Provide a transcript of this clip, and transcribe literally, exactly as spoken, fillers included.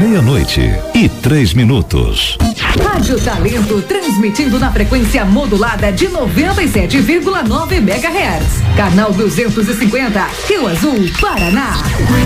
meia-noite e três minutos. Rádio Talento, transmitindo na frequência modulada de noventa e sete vírgula nove megahertz. Canal duzentos e cinquenta, Rio Azul, Paraná.